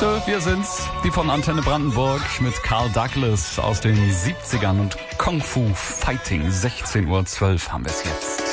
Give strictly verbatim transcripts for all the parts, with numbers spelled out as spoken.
Grüße, wir sind's, die von Antenne Brandenburg mit Carl Douglas aus den siebzigern und Kung Fu Fighting. sechzehn Uhr zwölf haben wir es jetzt.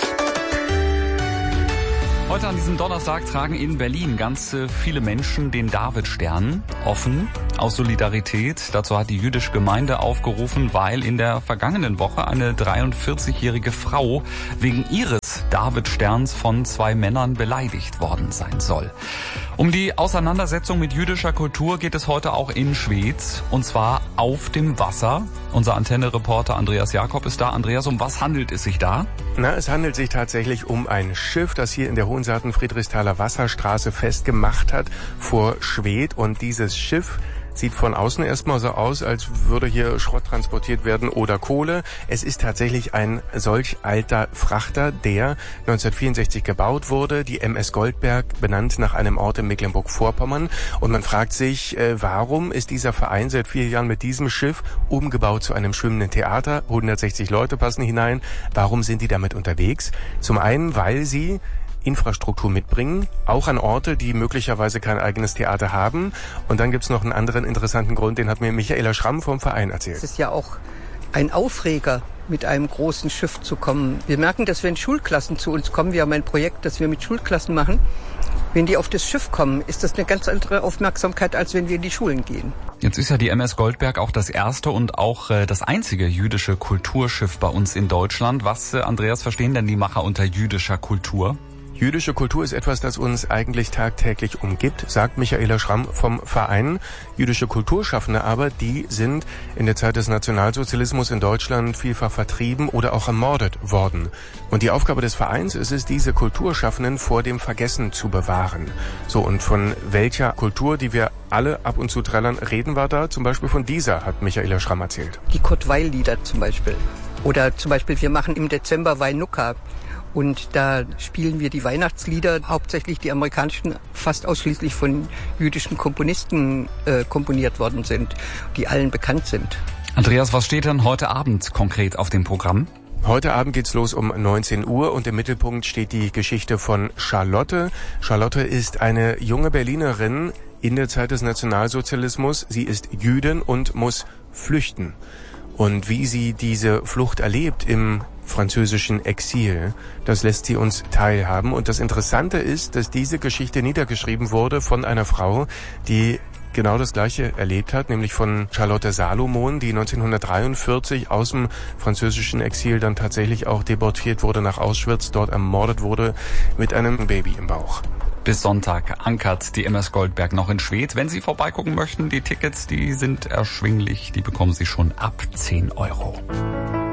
Heute an diesem Donnerstag tragen in Berlin ganz viele Menschen den Davidstern offen aus Solidarität. Dazu hat die jüdische Gemeinde aufgerufen, weil in der vergangenen Woche eine dreiundvierzigjährige Frau wegen ihres Davidsterns von zwei Männern beleidigt worden sein soll. Um die Auseinandersetzung mit jüdischer Kultur geht es heute auch in Schwedt, und zwar auf dem Wasser. Unser Antenne-Reporter Andreas Jakob ist da. Andreas, um was handelt es sich da? Na, es handelt sich tatsächlich um ein Schiff, das hier in der Hohensaten-Friedrichsthaler Wasserstraße festgemacht hat vor Schwedt. Und dieses Schiff sieht von außen erstmal so aus, als würde hier Schrott transportiert werden oder Kohle. Es ist tatsächlich ein solch alter Frachter, der neunzehnhundertvierundsechzig gebaut wurde, die M S Goldberg, benannt nach einem Ort in Mecklenburg-Vorpommern. Und man fragt sich, äh, warum ist dieser Verein seit vier Jahren mit diesem Schiff umgebaut zu einem schwimmenden Theater? hundertsechzig Leute passen hinein. Warum sind die damit unterwegs? Zum einen, weil sie Infrastruktur mitbringen, auch an Orte, die möglicherweise kein eigenes Theater haben. Und dann gibt's noch einen anderen interessanten Grund, den hat mir Michaela Schramm vom Verein erzählt. Es ist ja auch ein Aufreger, mit einem großen Schiff zu kommen. Wir merken, dass wenn Schulklassen zu uns kommen, wir haben ein Projekt, das wir mit Schulklassen machen, wenn die auf das Schiff kommen, ist das eine ganz andere Aufmerksamkeit, als wenn wir in die Schulen gehen. Jetzt ist ja die M S Goldberg auch das erste und auch äh, das einzige jüdische Kulturschiff bei uns in Deutschland. Was, äh, Andreas, verstehen denn die Macher unter jüdischer Kultur? Jüdische Kultur ist etwas, das uns eigentlich tagtäglich umgibt, sagt Michaela Schramm vom Verein. Jüdische Kulturschaffende aber, die sind in der Zeit des Nationalsozialismus in Deutschland vielfach vertrieben oder auch ermordet worden. Und die Aufgabe des Vereins ist es, diese Kulturschaffenden vor dem Vergessen zu bewahren. So, und von welcher Kultur, die wir alle ab und zu trällern, reden wir da? Zum Beispiel von dieser, hat Michaela Schramm erzählt. Die Kurt-Weil-Lieder zum Beispiel. Oder zum Beispiel, wir machen im Dezember Weinukka. Und da spielen wir die Weihnachtslieder, hauptsächlich die amerikanischen, fast ausschließlich von jüdischen Komponisten äh, komponiert worden sind, die allen bekannt sind. Andreas, was steht denn heute Abend konkret auf dem Programm? Heute Abend geht's los um neunzehn Uhr und im Mittelpunkt steht die Geschichte von Charlotte. Charlotte ist eine junge Berlinerin in der Zeit des Nationalsozialismus. Sie ist Jüdin und muss flüchten. Und wie sie diese Flucht erlebt im französischen Exil, das lässt sie uns teilhaben. Und das Interessante ist, dass diese Geschichte niedergeschrieben wurde von einer Frau, die genau das Gleiche erlebt hat, nämlich von Charlotte Salomon, die neunzehnhundertdreiundvierzig aus dem französischen Exil dann tatsächlich auch deportiert wurde nach Auschwitz, dort ermordet wurde mit einem Baby im Bauch. Bis Sonntag ankert die M S Goldberg noch in Schwedt. Wenn Sie vorbeigucken möchten, die Tickets, die sind erschwinglich, die bekommen Sie schon ab zehn Euro.